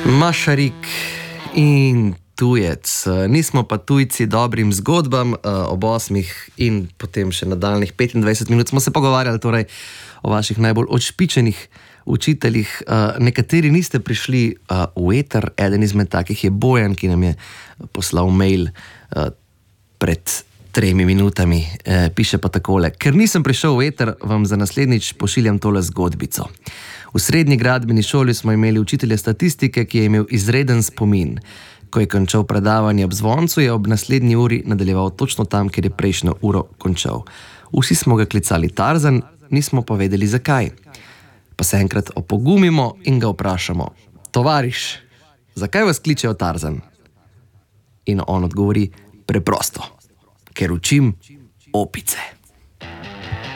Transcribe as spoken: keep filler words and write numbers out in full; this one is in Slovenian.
Mašarik in tujec. Nismo pa tujci dobrim zgodbam. Ob osmih in potem še nadaljnih petindvajset minut smo se pogovarjali torej o vaših najbolj odšpičenih učiteljih. Nekateri niste prišli v eter, eden izmed takih je Bojan, ki nam je poslal mail pred tremi minutami. Piše pa takole: ker nisem prišel v eter, vam za naslednjič pošiljam tole zgodbico. V srednji gradbeni šoli smo imeli učitelja statistike, ki je imel izreden spomin. Ko je končal predavanje ob zvoncu, je ob naslednji uri nadaljeval točno tam, kjer je prejšnjo uro končal. Vsi smo ga klicali Tarzan, nismo pa vedeli zakaj. Pa se enkrat opogumimo in ga vprašamo: tovariš, zakaj vas kličejo Tarzan? In on odgovori: preprosto, ker učim opice.